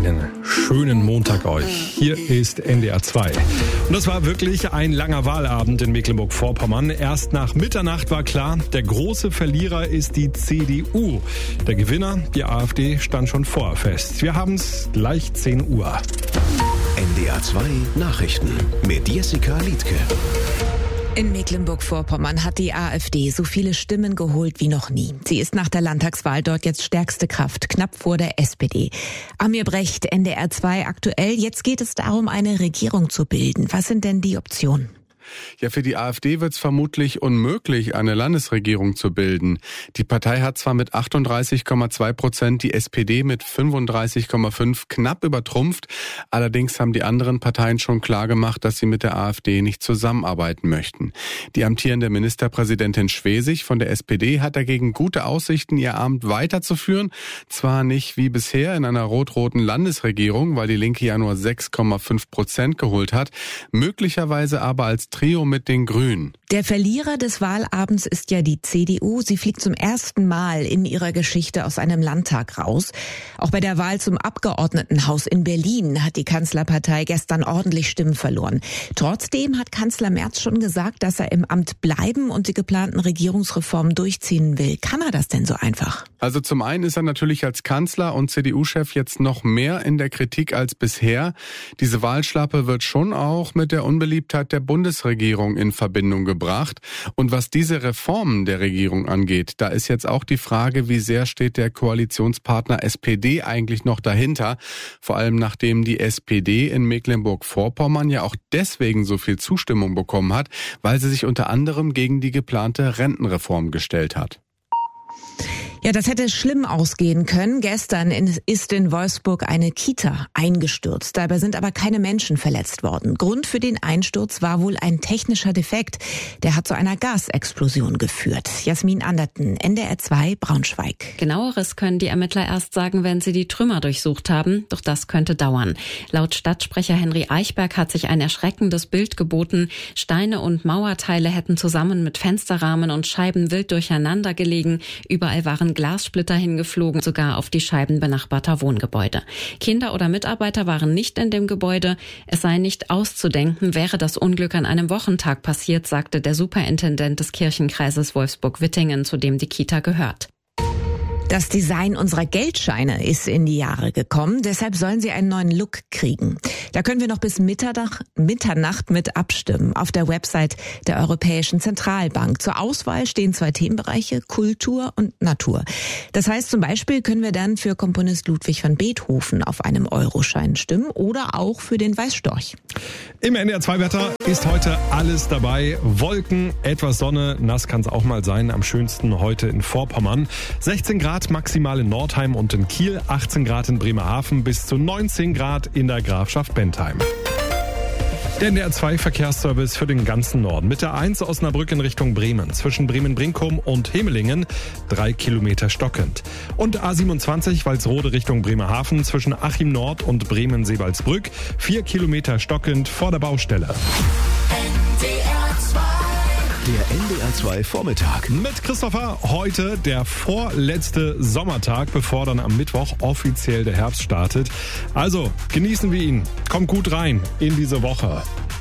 einen schönen Montag euch. Hier ist NDR 2. Und das war wirklich ein langer Wahlabend in Mecklenburg-Vorpommern. Erst nach Mitternacht war klar, der große Verlierer ist die CDU. Der Gewinner, die AfD, stand schon vorher fest. Wir haben es gleich 10 Uhr. NDR 2 Nachrichten mit Jessica Liedtke. In Mecklenburg-Vorpommern hat die AfD so viele Stimmen geholt wie noch nie. Sie ist nach der Landtagswahl dort jetzt stärkste Kraft, knapp vor der SPD. Amir Brecht, NDR 2 aktuell. Jetzt geht es darum, eine Regierung zu bilden. Was sind denn die Optionen? Ja, für die AfD wird es vermutlich unmöglich, eine Landesregierung zu bilden. Die Partei hat zwar mit 38,2% die SPD mit 35,5% knapp übertrumpft. Allerdings haben die anderen Parteien schon klargemacht, dass sie mit der AfD nicht zusammenarbeiten möchten. Die amtierende Ministerpräsidentin Schwesig von der SPD hat dagegen gute Aussichten, ihr Amt weiterzuführen. Zwar nicht wie bisher in einer rot-roten Landesregierung, weil die Linke ja nur 6,5% geholt hat, möglicherweise aber als Trio mit den Grünen. Der Verlierer des Wahlabends ist ja die CDU. Sie fliegt zum ersten Mal in ihrer Geschichte aus einem Landtag raus. Auch bei der Wahl zum Abgeordnetenhaus in Berlin hat die Kanzlerpartei gestern ordentlich Stimmen verloren. Trotzdem hat Kanzler Merz schon gesagt, dass er im Amt bleiben und die geplanten Regierungsreformen durchziehen will. Kann er das denn so einfach? Also zum einen ist er natürlich als Kanzler und CDU-Chef jetzt noch mehr in der Kritik als bisher. Diese Wahlschlappe wird schon auch mit der Unbeliebtheit der Bundesregierung in Verbindung gebracht. Und was diese Reformen der Regierung angeht, da ist jetzt auch die Frage, wie sehr steht der Koalitionspartner SPD eigentlich noch dahinter? Vor allem nachdem die SPD in Mecklenburg-Vorpommern ja auch deswegen so viel Zustimmung bekommen hat, weil sie sich unter anderem gegen die geplante Rentenreform gestellt hat. Ja, das hätte schlimm ausgehen können. Gestern ist in Wolfsburg eine Kita eingestürzt. Dabei sind aber keine Menschen verletzt worden. Grund für den Einsturz war wohl ein technischer Defekt. Der hat zu einer Gasexplosion geführt. Jasmin Anderten, NDR 2 Braunschweig. Genaueres können die Ermittler erst sagen, wenn sie die Trümmer durchsucht haben. Doch das könnte dauern. Laut Stadtsprecher Henry Eichberg hat sich ein erschreckendes Bild geboten. Steine und Mauerteile hätten zusammen mit Fensterrahmen und Scheiben wild durcheinander gelegen. Überall waren Glassplitter hingeflogen, sogar auf die Scheiben benachbarter Wohngebäude. Kinder oder Mitarbeiter waren nicht in dem Gebäude. Es sei nicht auszudenken, wäre das Unglück an einem Wochentag passiert, sagte der Superintendent des Kirchenkreises Wolfsburg-Wittingen, zu dem die Kita gehört. Das Design unserer Geldscheine ist in die Jahre gekommen, deshalb sollen sie einen neuen Look kriegen. Da können wir noch bis Mitternacht mit abstimmen auf der Website der Europäischen Zentralbank. Zur Auswahl stehen 2 Themenbereiche, Kultur und Natur. Das heißt, zum Beispiel können wir dann für Komponist Ludwig van Beethoven auf einem Euroschein stimmen oder auch für den Weißstorch. Im NDR 2 Wetter ist heute alles dabei. Wolken, etwas Sonne, nass kann es auch mal sein. Am schönsten heute in Vorpommern. 16 Grad maximal in Nordheim und in Kiel, 18 Grad in Bremerhaven, bis zu 19 Grad in der Grafschaft Bentheim. Der NDR 2 Verkehrsservice für den ganzen Norden. Mit der 1 Osnabrück in Richtung Bremen. Zwischen Bremen-Brinkum und Hemelingen 3 Kilometer stockend. Und A27 Walsrode Richtung Bremerhaven zwischen Achim Nord und Bremen-Seebaldsbrück 4 Kilometer stockend vor der Baustelle. Der NDR 2 Vormittag. Mit Christopher heute der vorletzte Sommertag, bevor dann am Mittwoch offiziell der Herbst startet. Also genießen wir ihn. Kommt gut rein in diese Woche.